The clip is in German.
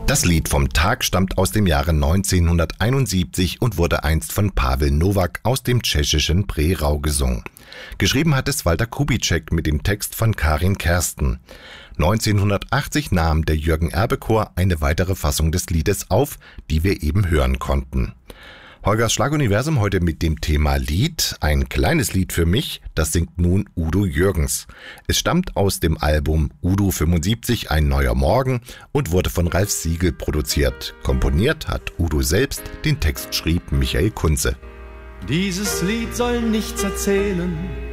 Das Lied vom Tag stammt aus dem Jahre 1971 und wurde einst von Pavel Nowak aus dem tschechischen Prerau gesungen. Geschrieben hat es Walter Kubitschek mit dem Text von Karin Kersten. 1980 nahm der Jürgen Erbe Chor eine weitere Fassung des Liedes auf, die wir eben hören konnten. Holgers Schlaguniversum heute mit dem Thema Lied, ein kleines Lied für mich, das singt nun Udo Jürgens. Es stammt aus dem Album Udo 75, ein neuer Morgen und wurde von Ralf Siegel produziert. Komponiert hat Udo selbst, den Text schrieb Michael Kunze. Dieses Lied soll nichts erzählen,